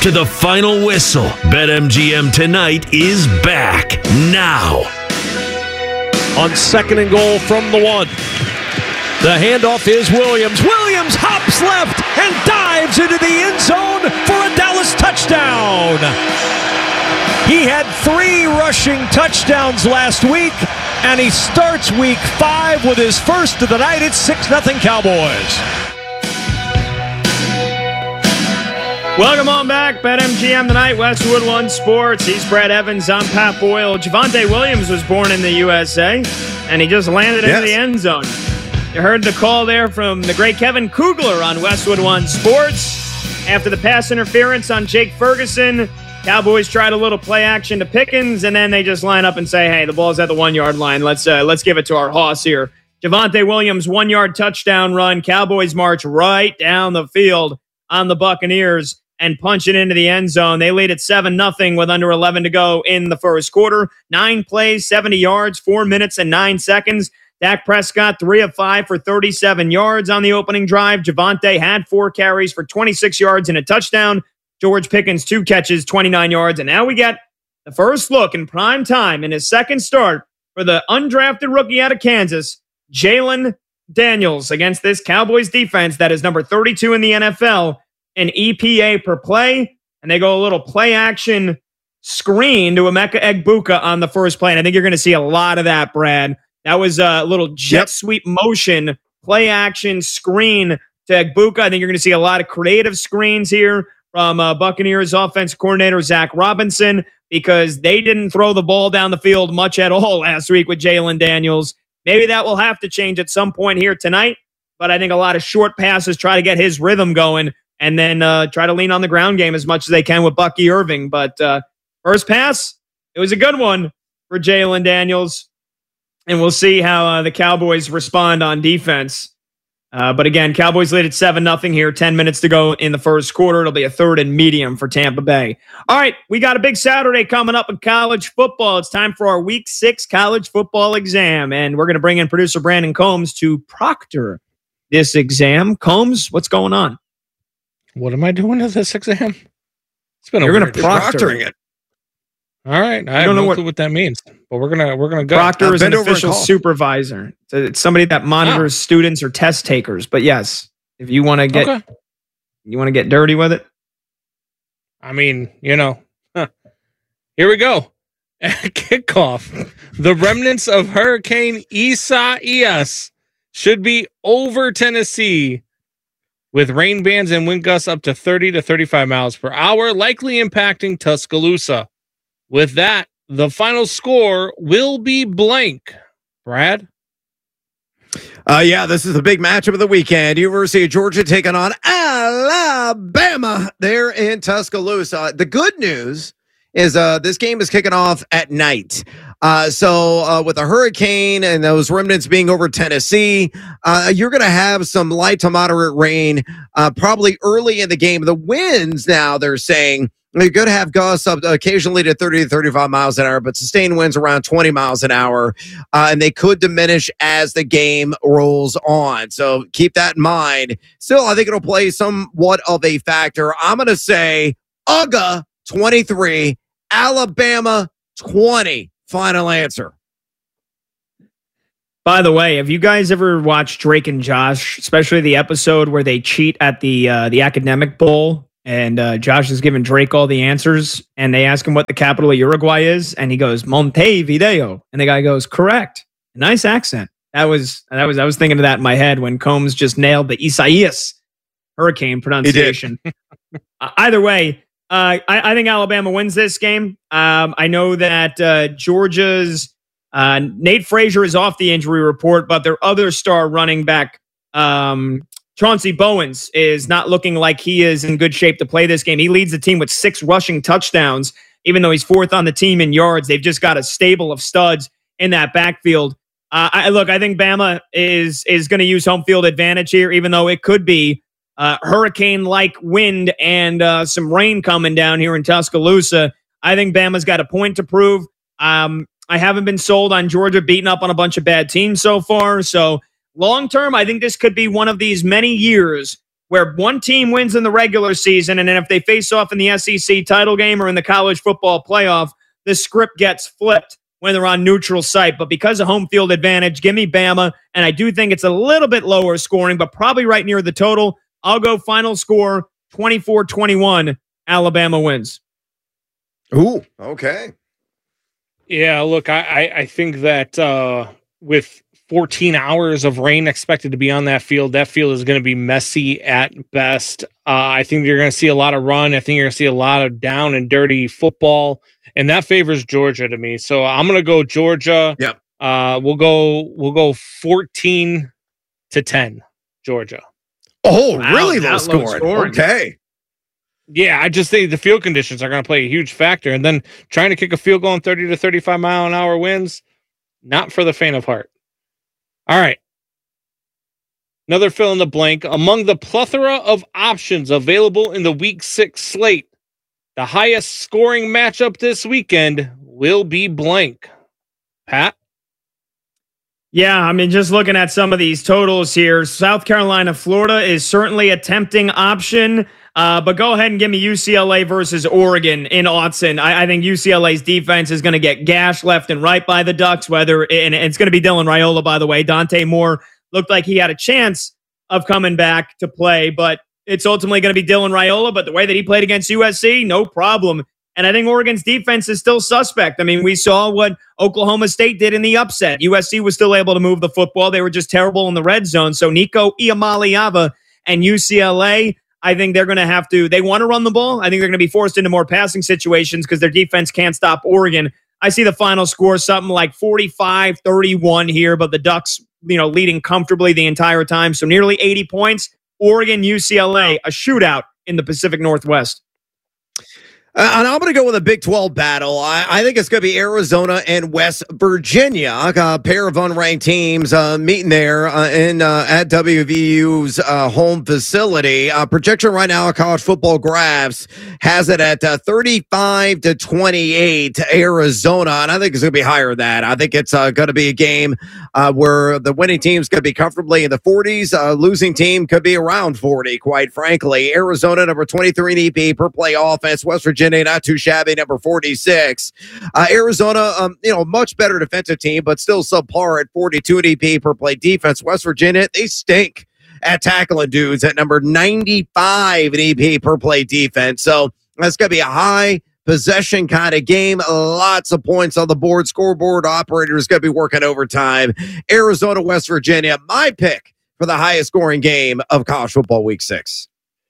to the final whistle. BetMGM Tonight is back now. On 2nd and goal from the 1. The handoff is Williams. Williams hops left and dives into the end zone for a Dallas touchdown. He had 3 rushing touchdowns last week, and he starts week 5 with his first of the night. It's 6-0 Cowboys. Welcome on back. BetMGM Tonight, Westwood One Sports. He's Brad Evans. I'm Pat Boyle. Javonte Williams was born in the USA, and he just landed into the end zone. You heard the call there from the great Kevin Kugler on Westwood One Sports. After the pass interference on Jake Ferguson, Cowboys tried a little play action to Pickens, and then they just line up and say, hey, the ball's at the 1-yard line. Let's give it to our hoss here. Javonte Williams, 1-yard touchdown run. Cowboys march right down the field on the Buccaneers and punch it into the end zone. They lead at 7-0 with under 11 to go in the first quarter. 9 plays, 70 yards, 4 minutes and 9 seconds. Dak Prescott, 3 of 5 for 37 yards on the opening drive. Javonte had 4 carries for 26 yards and a touchdown. George Pickens, 2 catches, 29 yards. And now we get the first look in prime time in his second start for the undrafted rookie out of Kansas, Jalen Daniels, against this Cowboys defense that is number 32 in the NFL. An EPA per play, and they go a little play action screen to Emeka Egbuka on the first play. And I think you're going to see a lot of that, Brad. That was a little jet sweep motion, play action screen to Egbuka. I think you're going to see a lot of creative screens here from Buccaneers offensive coordinator Zach Robinson, because they didn't throw the ball down the field much at all last week with Jalen Daniels. Maybe that will have to change at some point here tonight, but I think a lot of short passes try to get his rhythm going, and then try to lean on the ground game as much as they can with Bucky Irving. But first pass, it was a good one for Jalen Daniels. And we'll see how the Cowboys respond on defense. But again, Cowboys lead at 7-0 here, 10 minutes to go in the first quarter. It'll be a 3rd and medium for Tampa Bay. All right, we got a big Saturday coming up in college football. It's time for our Week 6 college football exam. And we're going to bring in producer Brandon Combs to proctor this exam. Combs, what's going on? What am I doing to this exam? It's been You're going to proctoring it. All right, I don't know what that means, but we're gonna go. Proctor is an official supervisor. So it's somebody that monitors students or test takers. But yes, if you want to get dirty with it. I mean, here we go. At kickoff, the remnants of Hurricane Isaias should be over Tennessee, with rain bands and wind gusts up to 30 to 35 miles per hour, likely impacting Tuscaloosa. With that, the final score will be blank. Brad? This is the big matchup of the weekend. University of Georgia taking on Alabama there in Tuscaloosa. The good news is this game is kicking off at night. So with a hurricane and those remnants being over Tennessee, you're going to have some light to moderate rain probably early in the game. The winds now, they're saying, you're going to have gusts up occasionally to 30 to 35 miles an hour, but sustained winds around 20 miles an hour, and they could diminish as the game rolls on. So keep that in mind. Still, I think it'll play somewhat of a factor. I'm going to say UGA 23, Alabama 20. Final answer. By the way, have you guys ever watched Drake and Josh, especially the episode where they cheat at the academic bowl? And Josh is giving Drake all the answers, and they ask him what the capital of Uruguay is, and he goes Montevideo, and the guy goes correct. Nice accent. I was thinking of that in my head when Combs just nailed the Isaias hurricane pronunciation. Either way, I think Alabama wins this game. I know that Georgia's Nate Frazier is off the injury report, but their other star running back, Chauncey Bowens, is not looking like he is in good shape to play this game. He leads the team with 6 rushing touchdowns, even though he's 4th on the team in yards. They've just got a stable of studs in that backfield. I think Bama is going to use home field advantage here, even though it could be hurricane-like wind and some rain coming down here in Tuscaloosa. I think Bama's got a point to prove. I haven't been sold on Georgia beating up on a bunch of bad teams so far, so long term, I think this could be one of these many years where one team wins in the regular season, and then if they face off in the SEC title game or in the college football playoff, the script gets flipped when they're on neutral site. But because of home field advantage, give me Bama, and I do think it's a little bit lower scoring, but probably right near the total. I'll go final score 24-21. Alabama wins. Ooh, okay. Yeah, look, I think that with 14 hours of rain expected to be on that field is going to be messy at best. I think you're going to see a lot of run. I think you're going to see a lot of down and dirty football, and that favors Georgia to me. So I'm going to go Georgia. Yep. We'll go 14-10, Georgia. Oh, wow, really low scoring. Okay. Yeah, I just think the field conditions are going to play a huge factor. And then trying to kick a field goal in 30 to 35 mile an hour winds, not for the faint of heart. All right. Another fill in the blank. Among the plethora of options available in the Week 6 slate, the highest scoring matchup this weekend will be blank. Pat? Yeah, I mean, just looking at some of these totals here, South Carolina, Florida is certainly a tempting option. But go ahead and give me UCLA versus Oregon in Autzen. I think UCLA's defense is going to get gashed left and right by the Ducks, and it's going to be Dylan Raiola, by the way. Dante Moore looked like he had a chance of coming back to play, but it's ultimately going to be Dylan Raiola. But the way that he played against USC, no problem. And I think Oregon's defense is still suspect. I mean, we saw what Oklahoma State did in the upset. USC was still able to move the football. They were just terrible in the red zone. So Nico Iamaleava and UCLA, I think they're going to have to, they want to run the ball. I think they're going to be forced into more passing situations because their defense can't stop Oregon. I see the final score something like 45-31 here, but the Ducks, leading comfortably the entire time. So nearly 80 points. Oregon, UCLA, a shootout in the Pacific Northwest. And I'm going to go with a Big 12 battle. I think it's going to be Arizona and West Virginia, a pair of unranked teams meeting there at WVU's home facility. Projection right now, College Football Graphs has it at 35-28 Arizona, and I think it's going to be higher than that. I think it's going to be a game where the winning team's going to be comfortably in the 40s. Losing team could be around 40, quite frankly. Arizona, number 23 in EP per play offense. West Virginia, not too shabby, number 46. Arizona, much better defensive team, but still subpar at 42 in EP per play defense. West Virginia, they stink at tackling dudes at number 95 in EP per play defense. So that's going to be a high possession kind of game. Lots of points on the board. Scoreboard operator is going to be working overtime. Arizona, West Virginia, my pick for the highest scoring game of college football week 6.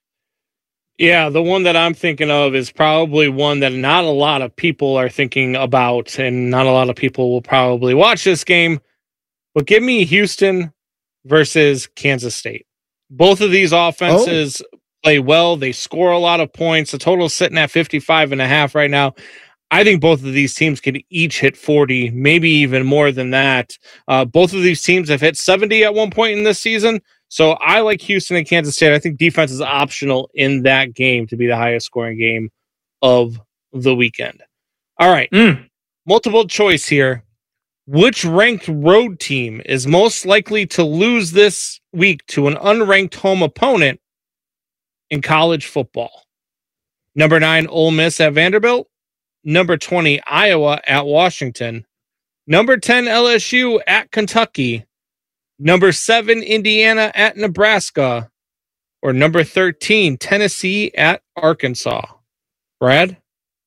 Yeah, the one that I'm thinking of is probably one that not a lot of people are thinking about, and not a lot of people will probably watch this game. But give me Houston versus Kansas State. Both of these offenses play well. They score a lot of points. The total is sitting at 55.5 right now. I think both of these teams could each hit 40, maybe even more than that. Both of these teams have hit 70 at one point in this season. So I like Houston and Kansas State. I think defense is optional in that game to be the highest scoring game of the weekend. All right. Multiple choice here. Which ranked road team is most likely to lose this week to an unranked home opponent in college football? Number 9, Ole Miss at Vanderbilt. Number 20, Iowa at Washington. Number 10, LSU at Kentucky. Number 7, Indiana at Nebraska. Or number 13, Tennessee at Arkansas. Brad?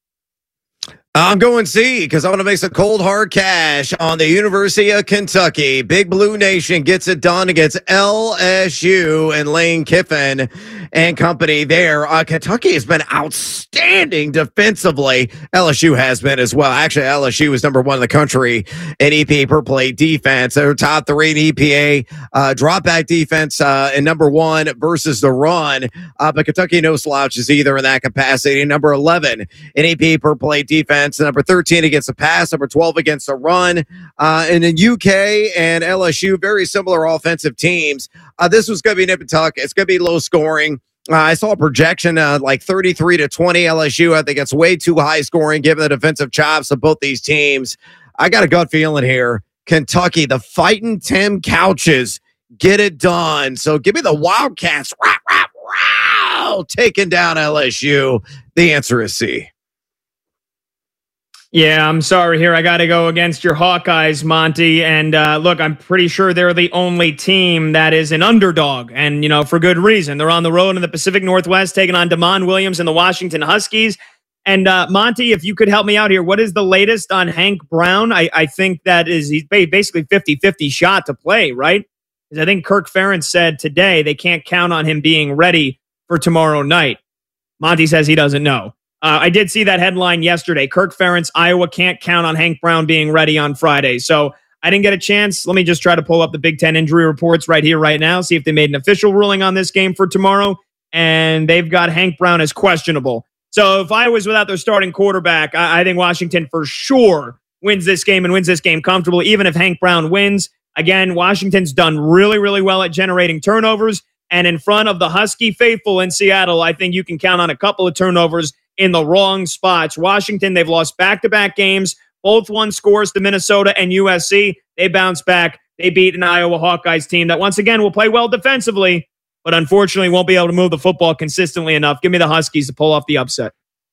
I'm going C because I want to make some cold hard cash on the University of Kentucky. Big Blue Nation gets it done against LSU and Lane Kiffin and company there. Kentucky has been outstanding defensively. LSU has been as well. Actually, LSU is number 1 in the country in EPA per play defense. They're top 3 in EPA drop back defense and number 1 versus the run. But Kentucky no slouches either in that capacity. Number 11 in EPA per play defense. Number 13 against the pass, number 12 against the run. And in UK and LSU, very similar offensive teams. This was going to be nip and tuck. It's going to be low scoring. I saw a projection like 33-20 LSU. I think it's way too high scoring given the defensive chops of both these teams. I got a gut feeling here. Kentucky, the fighting Tim Couches, get it done. So give me the Wildcats. Rap, rap, Cal taking down LSU. The answer is C. Yeah, I'm sorry here. I got to go against your Hawkeyes, Monty. And look, I'm pretty sure they're the only team that is an underdog. And, for good reason. They're on the road in the Pacific Northwest taking on Damon Williams and the Washington Huskies. And Monty, if you could help me out here, what is the latest on Hank Brown? I think he's basically 50-50 shot to play, right? Because I think Kirk Ferentz said today they can't count on him being ready for tomorrow night. Monty says he doesn't know. I did see that headline yesterday. Kirk Ferentz, Iowa can't count on Hank Brown being ready on Friday. So I didn't get a chance. Let me just try to pull up the Big Ten injury reports right here, right now, see if they made an official ruling on this game for tomorrow. And they've got Hank Brown as questionable. So if Iowa's without their starting quarterback, I think Washington for sure wins this game and wins this game comfortably, even if Hank Brown wins. Again, Washington's done really, really well at generating turnovers. And in front of the Husky faithful in Seattle, I think you can count on a couple of turnovers in the wrong spots. Washington, they've lost back-to-back games. Both won scores to Minnesota and USC. They bounced back. They beat an Iowa Hawkeyes team that, once again, will play well defensively, but unfortunately won't be able to move the football consistently enough. Give me the Huskies to pull off the upset.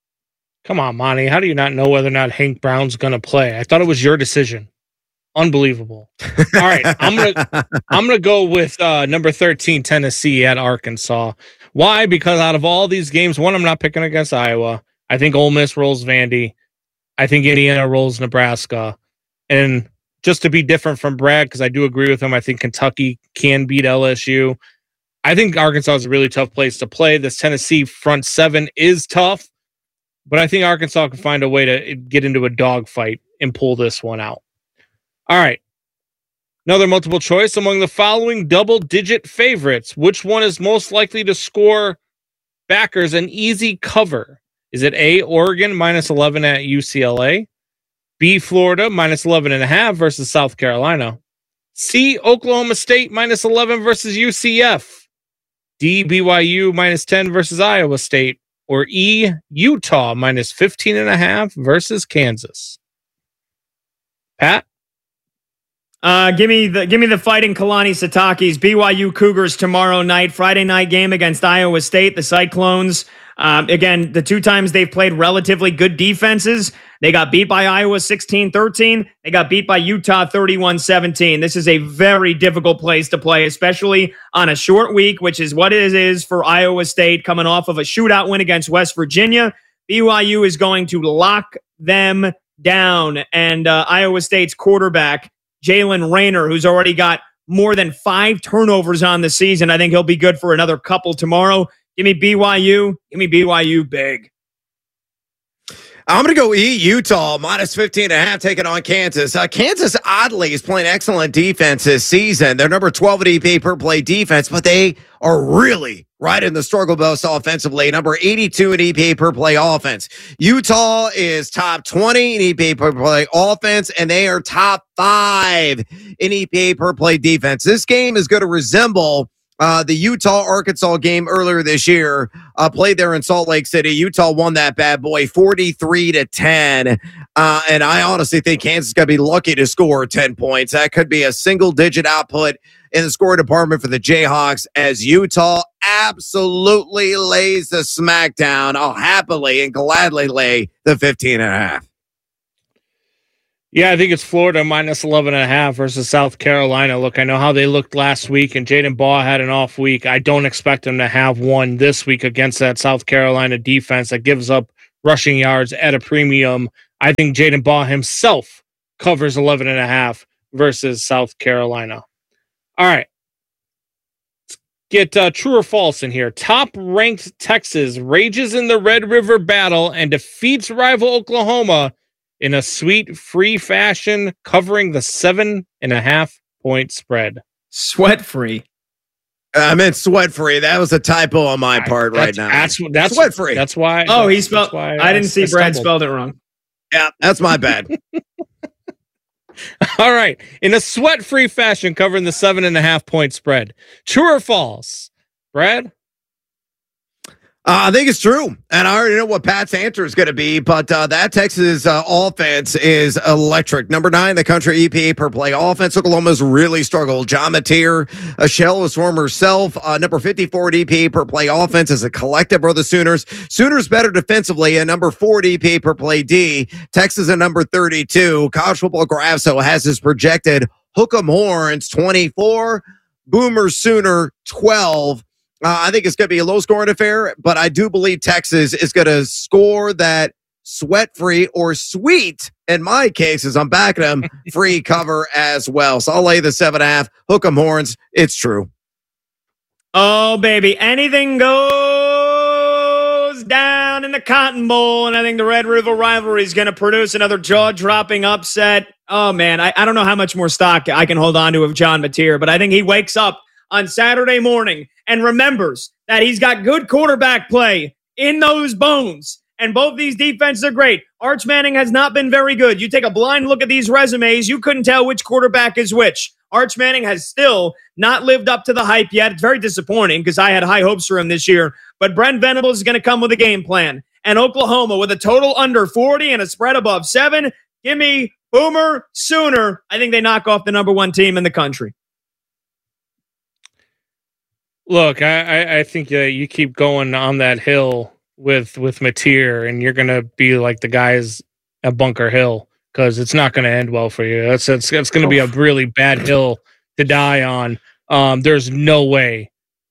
Come on, Monty. How do you not know whether or not Hank Brown's going to play? I thought it was your decision. Unbelievable. All right, I'm gonna go with number 13, Tennessee at Arkansas. Why? Because out of all these games, one, I'm not picking against Iowa. I think Ole Miss rolls Vandy. I think Indiana rolls Nebraska. And just to be different from Brad, because I do agree with him, I think Kentucky can beat LSU. I think Arkansas is a really tough place to play. This Tennessee front seven is tough, but I think Arkansas can find a way to get into a dogfight and pull this one out. All right. Another multiple choice among the following double-digit favorites. Which one is most likely to score backers an easy cover? Is it A, Oregon minus 11 at UCLA? B, Florida minus 11.5 versus South Carolina? C, Oklahoma State minus 11 versus UCF? D, BYU minus 10 versus Iowa State? Or E, Utah minus 15.5 versus Kansas? Pat? Give me the Fighting Kalani Sitake's BYU Cougars tomorrow night, Friday night game against Iowa State, the Cyclones. Again, the two times they've played relatively good defenses, they got beat by Iowa 16-13. They got beat by Utah 31-17. This is a very difficult place to play, especially on a short week, which is what it is for Iowa State coming off of a shootout win against West Virginia. BYU is going to lock them down. And Iowa State's quarterback, Jalen Raynor, who's already got more than 5 turnovers on the season. I think he'll be good for another couple tomorrow. Give me BYU. Give me BYU big. I'm going to go E, Utah, minus 15.5, taking on Kansas. Kansas, oddly, is playing excellent defense this season. They're number 12 at EP per play defense, but they are really right in the struggle bus offensively. Number 82 in EP per play offense. Utah is top 20 in EP per play offense, and they are top 5 in EP per play defense. This game is going to resemble the Utah-Arkansas game earlier this year, played there in Salt Lake City. Utah won that bad boy 43-10. And I honestly think Kansas is going to be lucky to score 10 points. That could be a single-digit output in the scoring department for the Jayhawks as Utah absolutely lays the smackdown. I'll happily and gladly lay the 15.5. Yeah, I think it's Florida minus 11.5 versus South Carolina. Look, I know how they looked last week, and Jaden Baugh had an off week. I don't expect them to have one this week against that South Carolina defense that gives up rushing yards at a premium. I think Jaden Baugh himself covers 11.5 versus South Carolina. All right. Let's get true or false in here. Top-ranked Texas rages in the Red River Battle and defeats rival Oklahoma in a sweet, free fashion, covering the 7.5 point spread. Sweat-free. I meant sweat-free. That was a typo on my part right now. That's sweat-free. That's why. Oh, he spelled. I didn't see Brad spelled it wrong. Yeah, that's my bad. All right. In a sweat-free fashion, covering the 7.5 point spread. True or false? Brad? I think it's true, and I already know what Pat's answer is going to be, but that Texas offense is electric. Number 9 in the country EPA per play offense. Oklahoma's really struggled. John Mateer, a shell of his former self. Number 54 at EPA per play offense as a collective for the Sooners. Sooners better defensively, and number 4 at EPA per play D. Texas at number 32. College Football Graphso has his projected Hook 'em Horns 24, Boomer Sooner 12. I think it's going to be a low-scoring affair, but I do believe Texas is going to score that sweat-free or sweet, in my case, as I'm backing them, free cover as well. So I'll lay the 7.5. Hook 'em Horns. It's true. Oh, baby. Anything goes down in the Cotton Bowl, and I think the Red River rivalry is going to produce another jaw-dropping upset. Oh, man. I don't know how much more stock I can hold on to of John Mateer, but I think he wakes up on Saturday morning and remembers that he's got good quarterback play in those bones. And both these defenses are great. Arch Manning has not been very good. You take a blind look at these resumes, you couldn't tell which quarterback is which. Arch Manning has still not lived up to the hype yet. It's very disappointing because I had high hopes for him this year. But Brent Venables is going to come with a game plan. And Oklahoma with a total under 40 and a spread above 7. Give me Boomer Sooner. I think they knock off the number 1 team in the country. Look, I think you keep going on that hill with Mateer, and you're going to be like the guys at Bunker Hill because it's not going to end well for you. It's going to be a really bad hill to die on. There's no way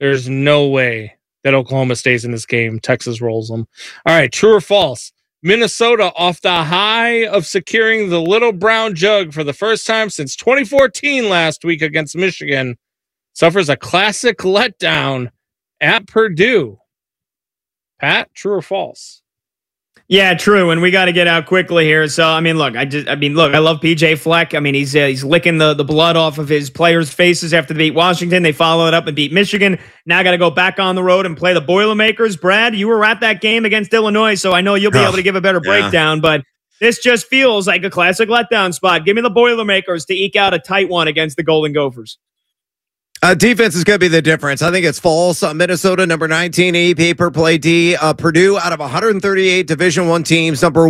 that Oklahoma stays in this game. Texas rolls them. All right, true or false? Minnesota, off the high of securing the Little Brown Jug for the first time since 2014 last week against Michigan, suffers a classic letdown at Purdue. Pat, true or false? Yeah, true. And we got to get out quickly here. So, I love PJ Fleck. He's licking the blood off of his players' faces after they beat Washington. They followed it up and beat Michigan. Now got to go back on the road and play the Boilermakers. Brad, you were at that game against Illinois, so I know you'll be able to give a better breakdown, but this just feels like a classic letdown spot. Give me the Boilermakers to eke out a tight one against the Golden Gophers. Defense is going to be the difference. I think it's false. Minnesota, number 19 EP per play D. Purdue, out of 138 Division I teams, number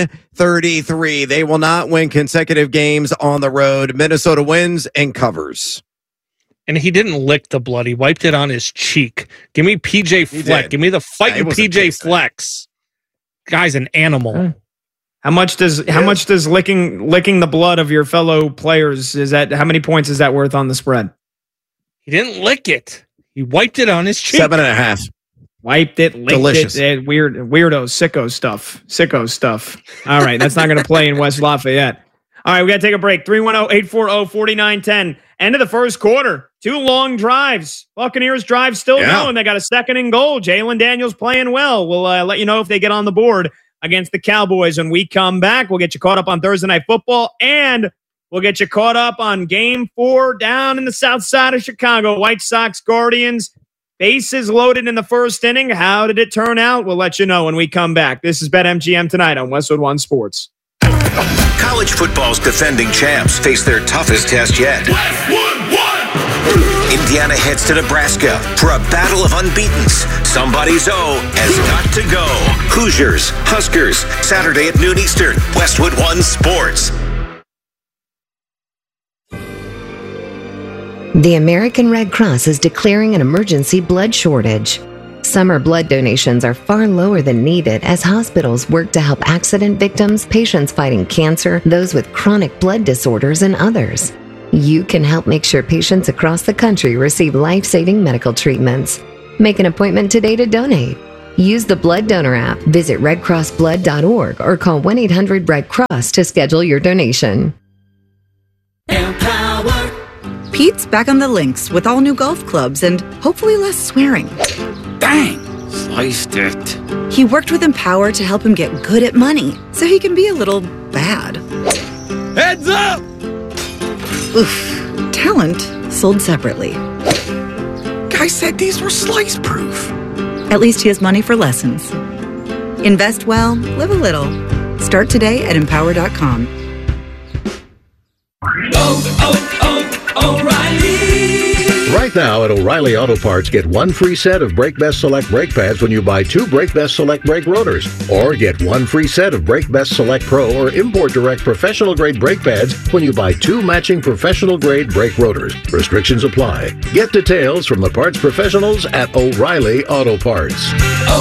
133. They will not win consecutive games on the road. Minnesota wins and covers. And he didn't lick the blood. He wiped it on his cheek. Give me PJ Fleck. Give me the fighting PJ Flex. Guy's an animal. How much does licking the blood of your fellow players, how many points is that worth on the spread? He didn't lick it. He wiped it on his cheek. 7.5. Wiped it, licked Delicious. it. Weirdo, sicko stuff. All right, that's not going to play in West Lafayette. All right, we got to take a break. 310-840-4910. End of the first quarter. 2 long drives. Buccaneers drive still going. They got a 2nd and goal. Jalen Daniels playing well. We'll let you know if they get on the board against the Cowboys. When we come back, we'll get you caught up on Thursday Night Football, and we'll get you caught up on Game 4 down in the south side of Chicago. White Sox Guardians. Bases loaded in the first inning. How did it turn out? We'll let you know when we come back. This is BetMGM tonight on Westwood One Sports. College football's defending champs face their toughest test yet. Westwood One! Indiana heads to Nebraska for a battle of unbeatens. Somebody's O has got to go. Hoosiers, Huskers, Saturday at noon Eastern. Westwood One Sports. The American Red Cross is declaring an emergency blood shortage. Summer blood donations are far lower than needed as hospitals work to help accident victims, patients fighting cancer, those with chronic blood disorders, and others. You can help make sure patients across the country receive life-saving medical treatments. Make an appointment today to donate. Use the Blood Donor app, visit redcrossblood.org, or call 1-800-RED-CROSS to schedule your donation. Pete's back on the links with all new golf clubs and hopefully less swearing. Dang, sliced it. He worked with Empower to help him get good at money so he can be a little bad. Heads up! Oof. Talent sold separately. Guy said these were slice proof. At least he has money for lessons. Invest well, live a little. Start today at Empower.com. O'Reilly. Right now at O'Reilly Auto Parts, get one free set of Brake Best Select brake pads when you buy 2 Brake Best Select brake rotors. Or get one free set of Brake Best Select Pro or Import Direct professional grade brake pads when you buy 2 matching professional grade brake rotors. Restrictions apply. Get details from the parts professionals at O'Reilly Auto Parts.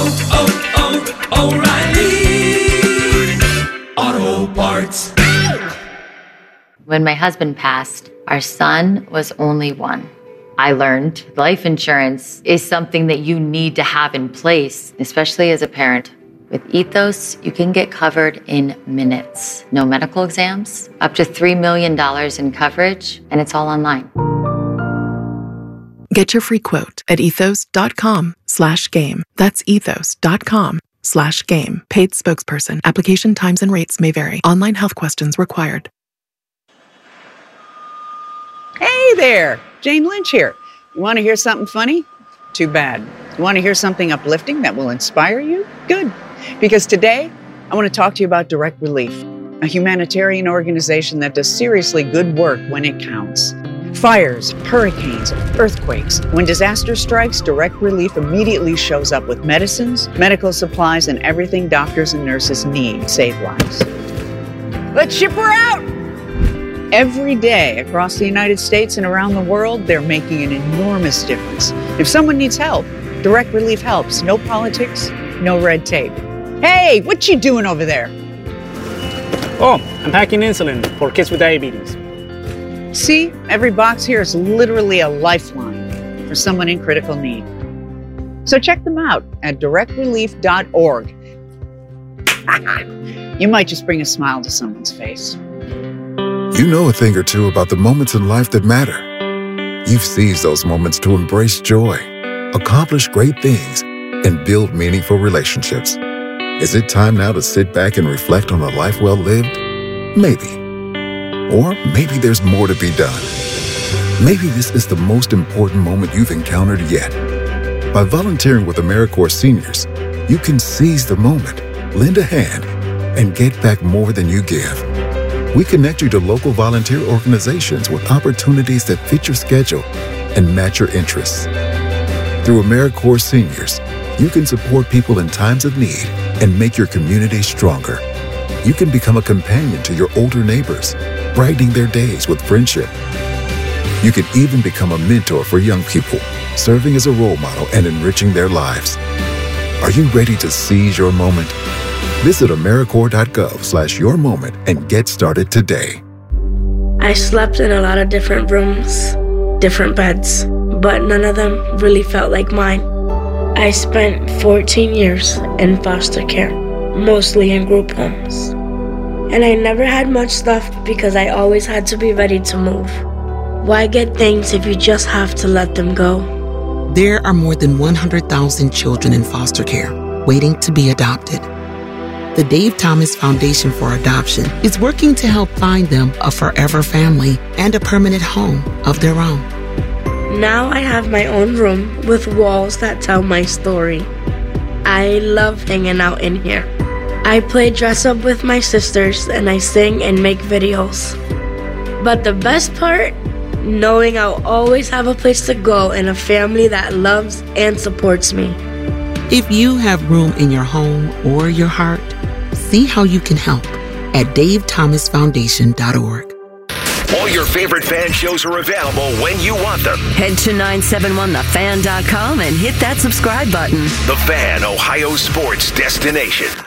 O'Reilly Auto Parts. When my husband passed, our son was only 1. I learned life insurance is something that you need to have in place, especially as a parent. With Ethos, you can get covered in minutes. No medical exams, up to $3 million in coverage, and it's all online. Get your free quote at ethos.com/game. That's ethos.com/game. Paid spokesperson. Application times and rates may vary. Online health questions required. Hey there, Jane Lynch here. You want to hear something funny? Too bad. You want to hear something uplifting that will inspire you? Good. Because today, I want to talk to you about Direct Relief, a humanitarian organization that does seriously good work when it counts. Fires, hurricanes, earthquakes. When disaster strikes, Direct Relief immediately shows up with medicines, medical supplies, and everything doctors and nurses need to save lives. Let's ship her out! Every day across the United States and around the world, they're making an enormous difference. If someone needs help, Direct Relief helps. No politics, no red tape. Hey, what you doing over there? Oh, I'm packing insulin for kids with diabetes. See, every box here is literally a lifeline for someone in critical need. So check them out at directrelief.org. You might just bring a smile to someone's face. You know a thing or two about the moments in life that matter. You've seized those moments to embrace joy, accomplish great things, and build meaningful relationships. Is it time now to sit back and reflect on a life well lived? Maybe. Or maybe there's more to be done. Maybe this is the most important moment you've encountered yet. By volunteering with AmeriCorps Seniors, you can seize the moment, lend a hand, and get back more than you give. We connect you to local volunteer organizations with opportunities that fit your schedule and match your interests. Through AmeriCorps Seniors, you can support people in times of need and make your community stronger. You can become a companion to your older neighbors, brightening their days with friendship. You can even become a mentor for young people, serving as a role model and enriching their lives. Are you ready to seize your moment? Visit AmeriCorps.gov/yourmoment and get started today. I slept in a lot of different rooms, different beds, but none of them really felt like mine. I spent 14 years in foster care, mostly in group homes. And I never had much stuff because I always had to be ready to move. Why get things if you just have to let them go? There are more than 100,000 children in foster care waiting to be adopted. The Dave Thomas Foundation for Adoption is working to help find them a forever family and a permanent home of their own. Now I have my own room with walls that tell my story. I love hanging out in here. I play dress up with my sisters and I sing and make videos. But the best part? Knowing I'll always have a place to go and a family that loves and supports me. If you have room in your home or your heart, see how you can help at davethomasfoundation.org. All your favorite fan shows are available when you want them. Head to 971thefan.com and hit that subscribe button. The Fan, Ohio sports destination.